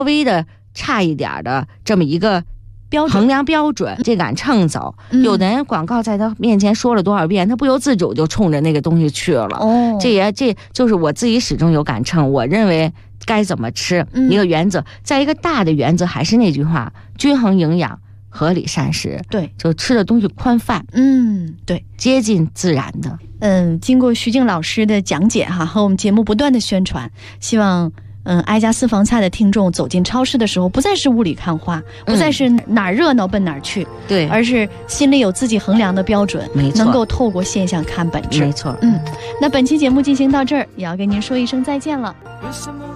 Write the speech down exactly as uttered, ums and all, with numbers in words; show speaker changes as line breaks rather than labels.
微的差一点的这么一个衡量标准，这杆秤走、嗯、有的人广告在他面前说了多少遍，他不由自主就冲着那个东西去了。哦，这也这就是我自己始终有杆秤，我认为该怎么吃、嗯、一个原则，在一个大的原则还是那句话，均衡营养，合理膳食。
对，
就吃的东西宽泛，
嗯，对，
接近自然的。
嗯，经过徐静老师的讲解哈，和我们节目不断的宣传，希望嗯，哀家私房菜的听众走进超市的时候，不再是雾里看花，不再是哪儿热闹奔哪儿去，对、嗯，而是心里有自己衡量的标准，没错，能够透过现象看本质，
没错。
嗯，那本期节目进行到这儿，也要跟您说一声再见了。为什么